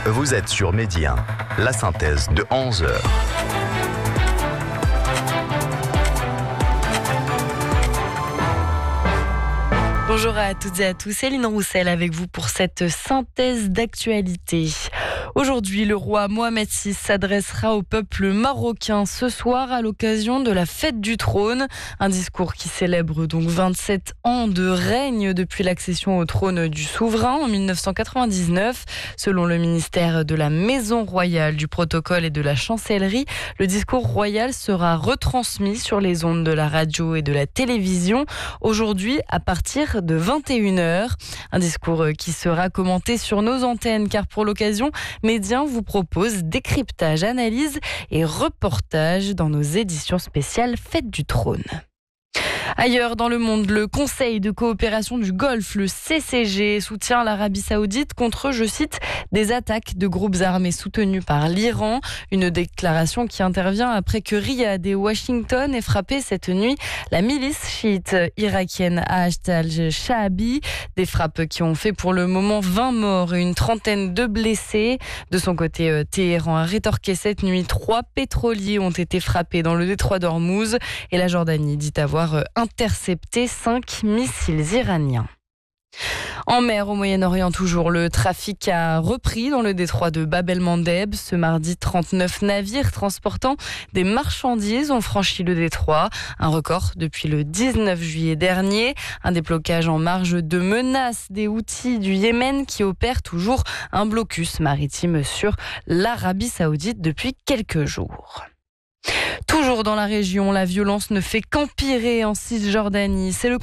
Vous êtes sur Midi 1, la synthèse de 11h. Bonjour à toutes et à tous, Céline Roussel avec vous pour cette synthèse d'actualité. Aujourd'hui, le roi Mohamed VI s'adressera au peuple marocain ce soir à l'occasion de la fête du trône. Un discours qui célèbre donc 27 ans de règne depuis l'accession au trône du souverain en 1999. Selon le ministère de la Maison royale, du protocole et de la chancellerie, le discours royal sera retransmis sur les ondes de la radio et de la télévision aujourd'hui à partir de 21h. Un discours qui sera commenté sur nos antennes car pour l'occasion, Média vous propose décryptage, analyse et reportage dans nos éditions spéciales Fête du Trône. Ailleurs dans le monde, le Conseil de coopération du Golfe, le CCG, soutient l'Arabie Saoudite contre, je cite, des attaques de groupes armés soutenus par l'Iran. Une déclaration qui intervient après que Riyad et Washington aient frappé cette nuit la milice chiite irakienne Hashd al-Shaabi. Des frappes qui ont fait pour le moment 20 morts et une trentaine de blessés. De son côté, Téhéran a rétorqué cette nuit. 3 pétroliers ont été frappés dans le détroit d'Ormuz et la Jordanie dit avoir intercepté 5 missiles iraniens. En mer, au Moyen-Orient toujours, le trafic a repris dans le détroit de Bab el-Mandeb. Ce mardi, 39 navires transportant des marchandises ont franchi le détroit. Un record depuis le 19 juillet dernier. Un déblocage en marge de menace des Houthis du Yémen qui opèrent toujours un blocus maritime sur l'Arabie Saoudite depuis quelques jours. Toujours dans la région, la violence ne fait qu'empirer en Cisjordanie. C'est le